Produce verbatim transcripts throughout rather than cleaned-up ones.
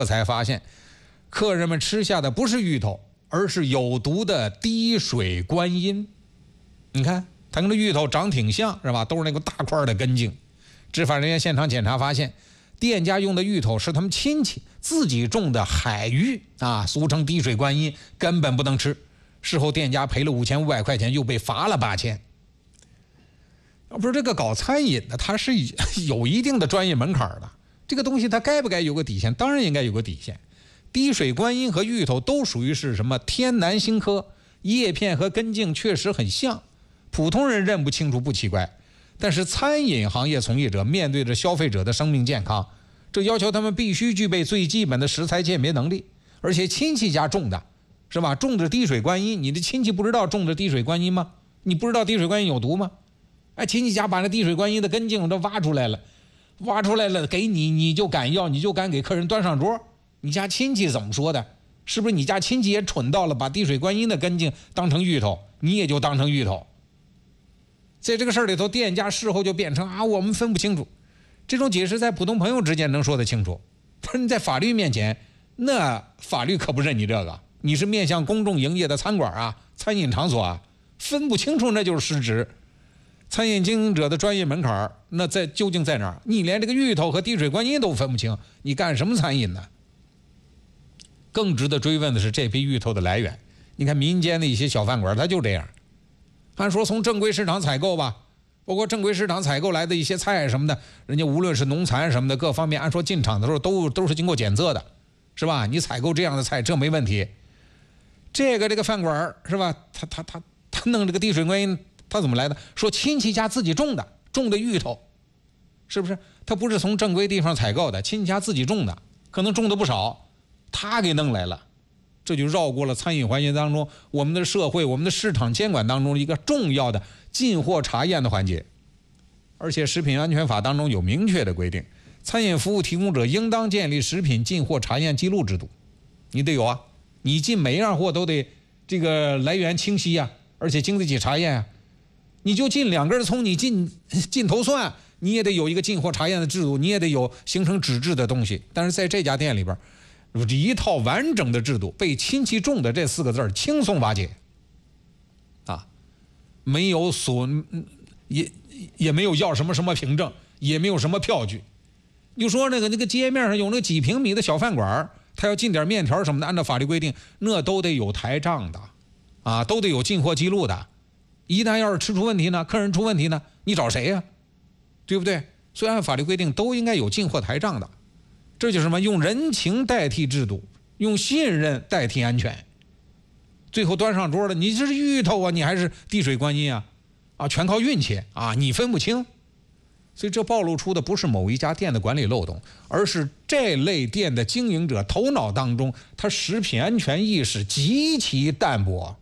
这才发现，客人们吃下的不是芋头，而是有毒的滴水观音。你看，它跟这芋头长挺像，是吧？都是那个大块的根茎。执法人员现场检查发现，店家用的芋头是他们亲戚自己种的海芋啊，俗称滴水观音，根本不能吃。事后店家赔了五千五百块钱，又被罚了八千。要不是这个搞餐饮的，它是有一定的专业门槛的。这个东西它该不该有个底线？当然应该有个底线。滴水观音和芋头都属于是什么天南星科，叶片和根茎确实很像，普通人认不清楚不奇怪。但是餐饮行业从业者面对着消费者的生命健康，这要求他们必须具备最基本的食材鉴别能力。而且亲戚家种的，是吧？种的滴水观音，你的亲戚不知道种的滴水观音吗？你不知道滴水观音有毒吗？哎，亲戚家把那滴水观音的根茎都挖出来了，挖出来了给你，你就敢要，你就敢给客人端上桌？你家亲戚怎么说的？是不是你家亲戚也蠢到了，把滴水观音的根茎当成芋头，你也就当成芋头？在这个事儿里头，店家事后就变成啊，我们分不清楚。这种解释在普通朋友之间能说得清楚，但是在法律面前，那法律可不认你这个。你是面向公众营业的餐馆啊，餐饮场所啊，分不清楚那就是失职。餐饮经营者的专业门槛那在究竟在哪儿？你连这个芋头和滴水观音都分不清，你干什么餐饮呢？更值得追问的是这批芋头的来源。你看民间的一些小饭馆，它就这样，按说从正规市场采购吧，包括正规市场采购来的一些菜什么的，人家无论是农残什么的各方面，按说进场的时候都都是经过检测的，是吧？你采购这样的菜，这没问题。这个这个饭馆是吧？他他他他弄这个滴水观音，他怎么来的？说亲戚家自己种的，种的芋头，是不是？他不是从正规地方采购的，亲戚家自己种的，可能种的不少，他给弄来了，这就绕过了餐饮环节当中我们的社会、我们的市场监管当中一个重要的进货查验的环节。而且食品安全法当中有明确的规定，餐饮服务提供者应当建立食品进货查验记录制度，你得有啊。你进每一样货都得这个来源清晰啊，而且经得起查验啊。你就进两根葱，你进进头蒜，你也得有一个进货查验的制度，你也得有形成纸质的东西。但是在这家店里边，一套完整的制度被亲戚种的这四个字轻松瓦解啊，没有所也也没有要什么什么凭证，也没有什么票据。你说那个那个街面上有那几平米的小饭馆，他要进点面条什么的，按照法律规定，那都得有台账的，啊，都得有进货记录的。一旦要是吃出问题呢，客人出问题呢，你找谁呀？对不对？所以按法律规定都应该有进货台账的。这就是什么？用人情代替制度，用信任代替安全。最后端上桌了，你这是芋头啊，你还是滴水观音啊？啊，全靠运气啊，你分不清。所以这暴露出的不是某一家店的管理漏洞，而是这类店的经营者头脑当中，他食品安全意识极其淡薄。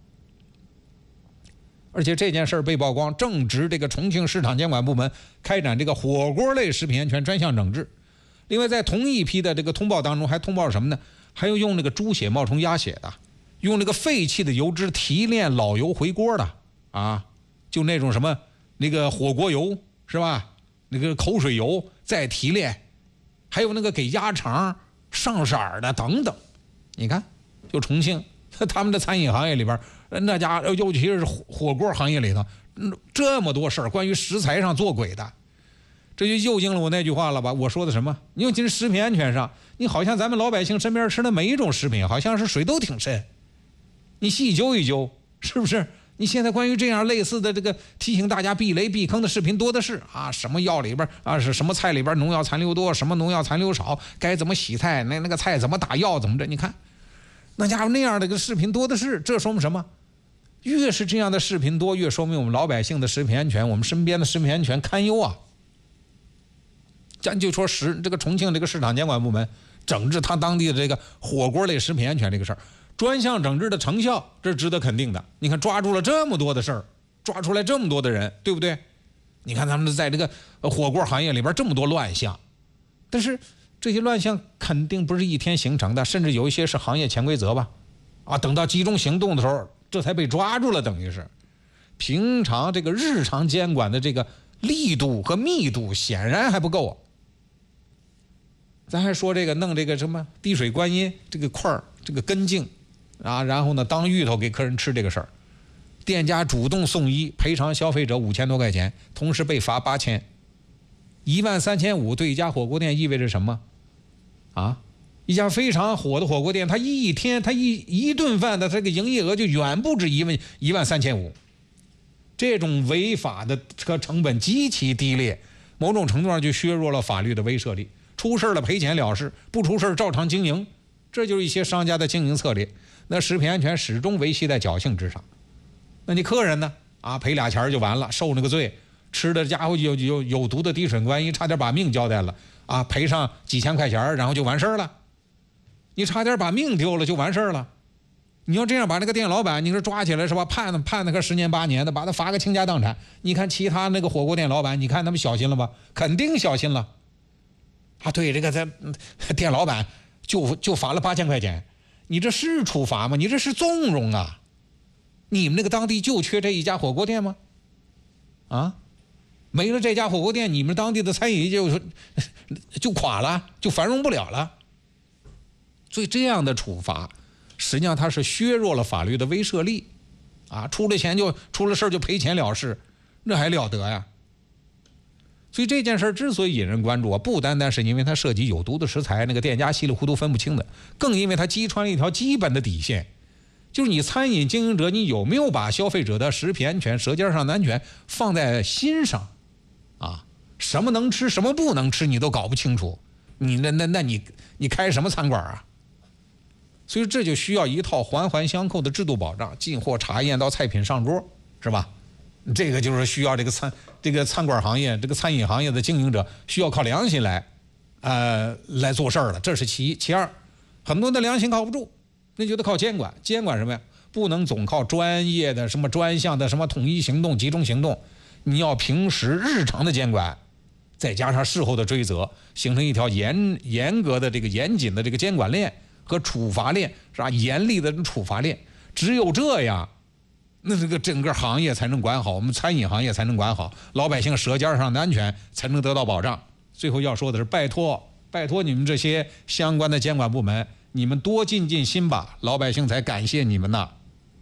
而且这件事儿被曝光，正值这个重庆市场监管部门开展这个火锅类食品安全专项整治。另外，在同一批的这个通报当中，还通报了什么呢？还有用那个猪血冒充鸭血的，用那个废弃的油脂提炼老油回锅的啊，就那种什么那个火锅油是吧？那个口水油再提炼，还有那个给鸭肠上色的等等。你看，就重庆他们的餐饮行业里边，那家尤其是火锅行业里头，这么多事儿关于食材上做鬼的。这就又应了我那句话了吧？我说的什么？尤其是食品安全上，你好像咱们老百姓身边吃的每一种食品，好像是水都挺深。你细究一究，是不是？你现在关于这样类似的这个提醒大家避雷避坑的视频多的是啊！什么药里边啊，是什么菜里边农药残留多，什么农药残留少，该怎么洗菜，那那个菜怎么打药，怎么着？你看，那家伙那样的个视频多的是，这说明什么？越是这样的视频多，越说明我们老百姓的食品安全，我们身边的食品安全堪忧啊！咱就说食这个重庆这个市场监管部门整治他当地的这个火锅类食品安全这个事儿，专项整治的成效，这是值得肯定的。你看抓住了这么多的事儿，抓出来这么多的人，对不对？你看他们在这个火锅行业里边这么多乱象，但是这些乱象肯定不是一天形成的，甚至有一些是行业潜规则吧？啊，等到集中行动的时候，这才被抓住了，等于是平常这个日常监管的这个力度和密度显然还不够啊。 咱还说这个弄这个什么滴水观音这个块儿这个根茎啊，然后呢当芋头给客人吃这个事儿，店家主动送医赔偿消费者五千多块钱，同时被罚八千，一万三千五对一家火锅店意味着什么啊？一家非常火的火锅店，它一天它一一顿饭的这个营业额就远不止一万一万三千五，这种违法的这个成本极其低劣，某种程度上就削弱了法律的威慑力。出事了赔钱了事，不出事照常经营，这就是一些商家的经营策略。那食品安全始终维系在侥幸之上。那你客人呢？啊，赔俩钱就完了，受那个罪，吃的家伙有有有毒的滴水观音，差点把命交代了啊，赔上几千块钱，然后就完事儿了。你差点把命丢了就完事儿了。你要这样把那个店老板，你说抓起来是吧？判判那个十年八年的，把他罚个倾家荡产。你看其他那个火锅店老板，你看他们小心了吧？肯定小心了。啊，对，这个咱店老板就就罚了八千块钱，你这是处罚吗？你这是纵容啊！你们那个当地就缺这一家火锅店吗？啊，没了这家火锅店，你们当地的餐饮就就垮了，就繁荣不了了。所以这样的处罚，实际上它是削弱了法律的威慑力，啊，出了钱就出了事就赔钱了事，那还了得呀？所以这件事之所以引人关注啊，不单单是因为它涉及有毒的食材，那个店家稀里糊涂分不清的，更因为它击穿了一条基本的底线，就是你餐饮经营者，你有没有把消费者的食品安全、舌尖上的安全放在心上？啊，什么能吃，什么不能吃，你都搞不清楚，你那那那你你开什么餐馆啊？所以这就需要一套环环相扣的制度保障，进货查验到菜品上桌，是吧？这个就是需要这个餐这个餐馆行业、这个餐饮行业的经营者需要靠良心来，呃，来做事儿了。这是其一。其二，很多的良心靠不住，那就得靠监管。监管什么呀？不能总靠专业的什么专项的什么统一行动、集中行动，你要平时日常的监管，再加上事后的追责，形成一条严严格的这个严谨的这个监管链和处罚链，是吧？严厉的处罚链，只有这样。那这个整个行业才能管好，我们餐饮行业才能管好，老百姓舌尖上的安全才能得到保障。最后要说的是，拜托拜托你们这些相关的监管部门，你们多尽尽心吧，老百姓才感谢你们呢。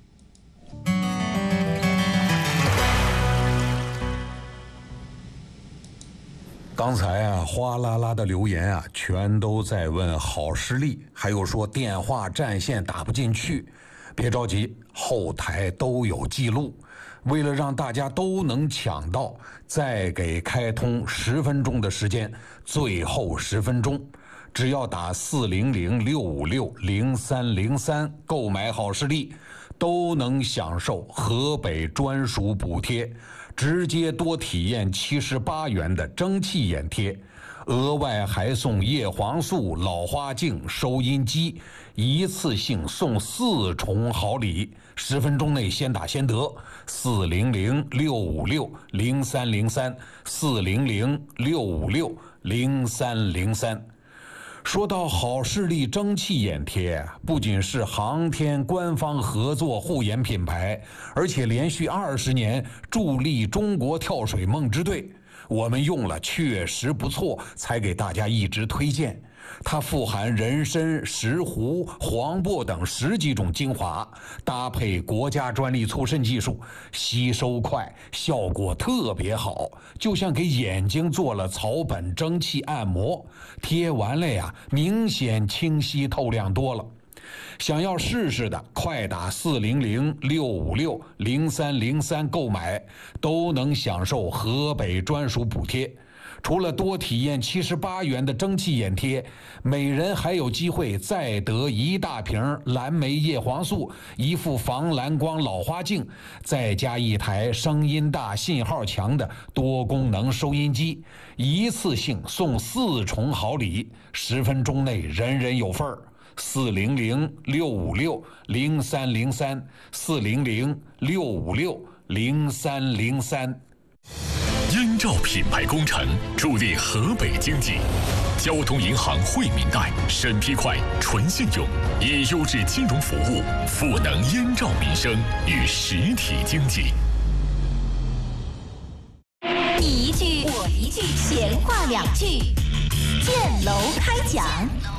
刚才啊，哗啦啦的留言啊，全都在问好视力，还有说电话占线打不进去。别着急，后台都有记录。为了让大家都能抢到，再给开通十分钟的时间，最后十分钟，只要打四零零六五六零三零三购买好视力，都能享受河北专属补贴，直接多体验七十八元的蒸汽眼贴。额外还送叶黄素、老花镜、收音机，一次性送四重好礼。十分钟内先打先得，四零零六五六零三零三，四零零六五六零三零三。说到好视力蒸汽眼贴，不仅是航天官方合作护眼品牌，而且连续二十年助力中国跳水梦之队。我们用了确实不错，才给大家一直推荐。它富含人参、石斛、黄柏等十几种精华，搭配国家专利促渗技术，吸收快，效果特别好，就像给眼睛做了草本蒸汽按摩，贴完了呀，明显清晰透亮多了。想要试试的，快打四零零六五六零三零三购买，都能享受河北专属补贴。除了多体验七十八元的蒸汽眼贴，每人还有机会再得一大瓶蓝莓叶黄素，一副防蓝光老花镜，再加一台声音大、信号强的多功能收音机，一次性送四重好礼，十分钟内人人有份儿。四零零六五六零三零三，四零零六五六零三零三。 燕赵品牌工程助力河北经济，交通银行惠民贷，审批快，纯信用，以优质金融服务赋能燕赵民生与实体经济。 你一句我一句，闲话两句。 建楼开讲。